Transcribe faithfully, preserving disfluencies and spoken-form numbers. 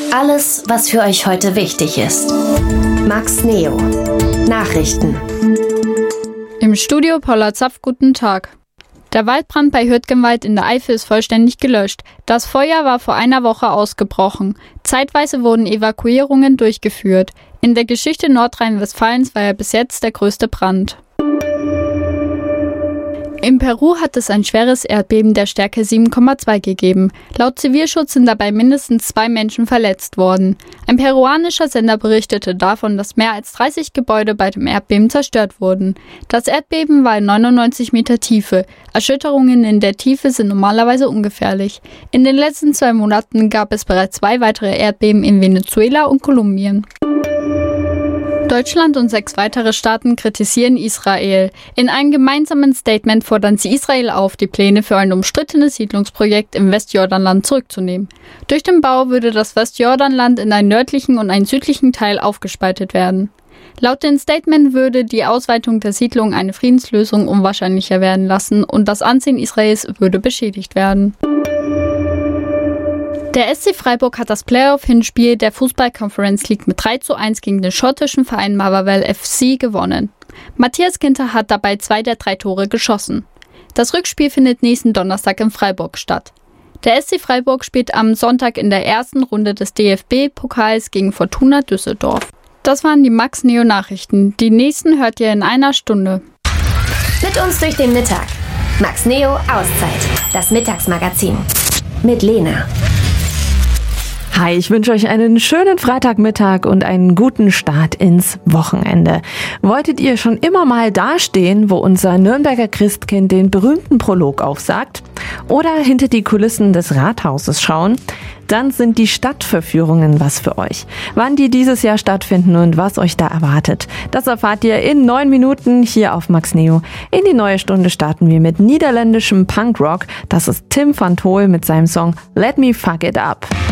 Alles, was für euch heute wichtig ist. Max Neo. Nachrichten. Im Studio Paula Zapf, guten Tag. Der Waldbrand bei Hürtgenwald in der Eifel ist vollständig gelöscht. Das Feuer war vor einer Woche ausgebrochen. Zeitweise wurden Evakuierungen durchgeführt. In der Geschichte Nordrhein-Westfalens war er bis jetzt der größte Brand. In Peru hat es ein schweres Erdbeben der Stärke sieben Komma zwei gegeben. Laut Zivilschutz sind dabei mindestens zwei Menschen verletzt worden. Ein peruanischer Sender berichtete davon, dass mehr als dreißig Gebäude bei dem Erdbeben zerstört wurden. Das Erdbeben war in neunundneunzig Meter Tiefe. Erschütterungen in der Tiefe sind normalerweise ungefährlich. In den letzten zwei Monaten gab es bereits zwei weitere Erdbeben in Venezuela und Kolumbien. Deutschland und sechs weitere Staaten kritisieren Israel. In einem gemeinsamen Statement fordern sie Israel auf, die Pläne für ein umstrittenes Siedlungsprojekt im Westjordanland zurückzunehmen. Durch den Bau würde das Westjordanland in einen nördlichen und einen südlichen Teil aufgespaltet werden. Laut dem Statement würde die Ausweitung der Siedlung eine Friedenslösung unwahrscheinlicher werden lassen und das Ansehen Israels würde beschädigt werden. Der S C Freiburg hat das Playoff-Hinspiel der Fußball-Conference League mit drei zu eins gegen den schottischen Verein Motherwell F C gewonnen. Matthias Ginter hat dabei zwei der drei Tore geschossen. Das Rückspiel findet nächsten Donnerstag in Freiburg statt. Der S C Freiburg spielt am Sonntag in der ersten Runde des D F B-Pokals gegen Fortuna Düsseldorf. Das waren die Max Neo Nachrichten. Die nächsten hört ihr in einer Stunde. Mit uns durch den Mittag. Max Neo Auszeit. Das Mittagsmagazin. Mit Lena. Hi, ich wünsche euch einen schönen Freitagmittag und einen guten Start ins Wochenende. Wolltet ihr schon immer mal dastehen, wo unser Nürnberger Christkind den berühmten Prolog aufsagt? Oder hinter die Kulissen des Rathauses schauen? Dann sind die Stadtverführungen was für euch. Wann die dieses Jahr stattfinden und was euch da erwartet, das erfahrt ihr in neun Minuten hier auf Max Neo. In die neue Stunde starten wir mit niederländischem Punkrock. Das ist Tim van Tol mit seinem Song Let Me Fuck It Up.